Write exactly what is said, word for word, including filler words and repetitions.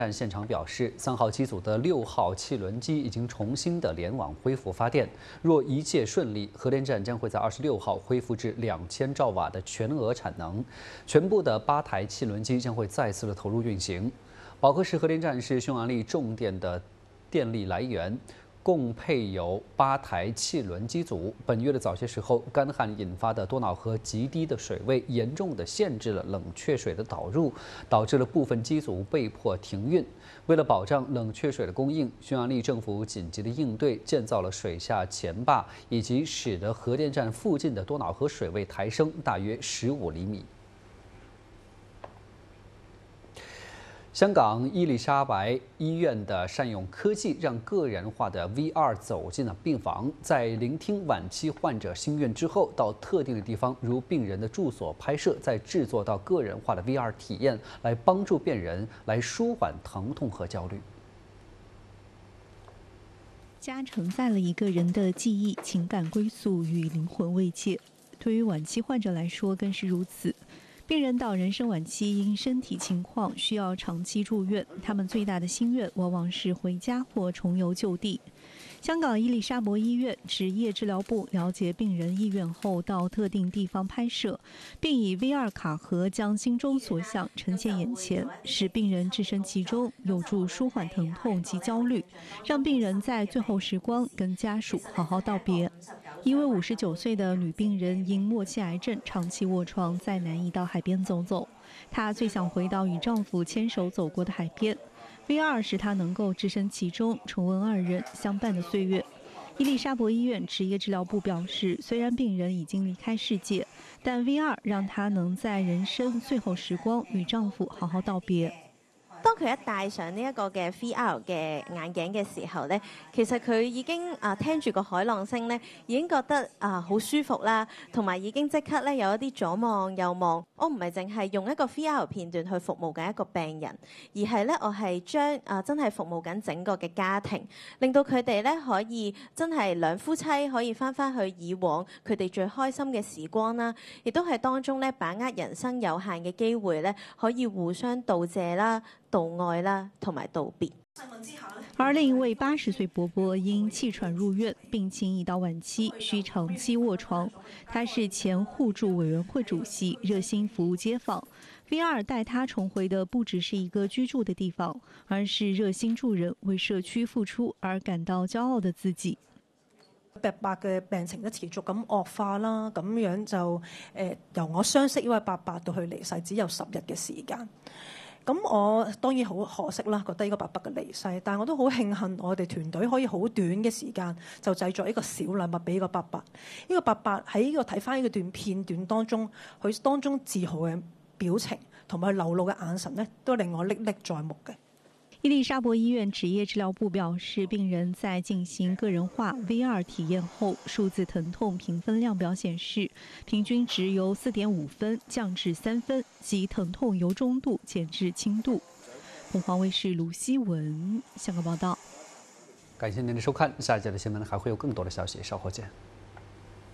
站现场表示，三号机组的六号汽轮机已经重新的联网恢复发电。若一切顺利，核电站将会在二十六号恢复至两千兆瓦的全额产能，全部的八台汽轮机将会再次的投入运行。保和市核电站是匈牙利重电的电力来源。 共配有八台汽轮机组。本月的早些时候，干旱引发的多瑙河极低的水位严重的限制了冷却水的导入，导致了部分机组被迫停运。为了保障冷却水的供应，匈牙利政府紧急的应对，建造了水下前坝，以及使得核电站附近的多瑙河水位抬升大约十五厘米。 香港伊丽莎白医院的善用科技，让个人化的 V R 走进了病房，在聆听晚期患者心愿之后，到特定的地方，如病人的住所拍摄，再制作到个人化的 V R 体验，来帮助病人来舒缓疼痛和焦虑。 家承载了一个人的记忆、情感归宿与灵魂慰藉，对于晚期患者来说更是如此。 病人到人生晚期，因身体情况需要长期住院，他们最大的心愿往往是回家或重游旧地。香港伊丽莎白医院职业治疗部了解病人意愿后，到特定地方拍摄，并以 V R 卡盒将心中所想呈现眼前，使病人置身其中，有助舒缓疼痛及焦虑，让病人在最后时光跟家属好好道别。 一位五十九岁的女病人因末期癌症长期卧床，再难以到海边走走。她最想回到与丈夫牵手走过的海边。V R 使她能够置身其中，重温二人相伴的岁月。伊丽莎白医院职业治疗部表示，虽然病人已经离开世界，但 V R 让她能在人生最後時光與丈夫好好道別。 當佢一戴上呢一個嘅 V R 嘅眼鏡嘅時候咧，其實佢已經啊聽住個海浪聲咧，已經覺得啊好舒服啦，同埋已經即刻咧有一啲左望右望。我唔係淨係用一個 V R 片段去服務緊一個病人，而係咧我係將啊真係服務緊整個嘅家庭，令到佢哋咧可以真係兩夫妻可以翻返去以往佢哋最開心嘅時光啦，亦都係當中咧把握人生有限嘅機會咧，可以互相道謝啦。 道愛啦，同埋道別。 而另一位八十岁伯伯因气喘入院，病情已到晚期，需长期卧床。他是前互助委员会主席，热心服务街坊。V R 带他重回的不只是一个居住的地方，而是热心助人、为社區付出而感到驕傲的自己。 伯伯嘅病情咧持續咁惡化啦，咁樣就誒、呃、由我相識呢位伯伯到佢離世，只有十日嘅時間。 咁我當然好可惜啦，覺得呢個伯伯嘅離世，但係我都好慶幸我哋團隊可以好短嘅時間就製作一個小禮物俾呢個伯伯。呢、這個伯伯喺呢個睇翻呢個段片段當中，佢當中自豪嘅表情同埋流露嘅眼神咧，都令我歷歷在目嘅。 伊丽莎白醫院職業治療部表示，病人在進行個人化 V R 體驗後，數字疼痛評分量表顯示，平均值由 四點五分降至三分，即疼痛由中度減至輕度。鳳凰衛視盧希文香港報道。 感謝您的收看，下一節的新聞還會有更多的消息，稍後見。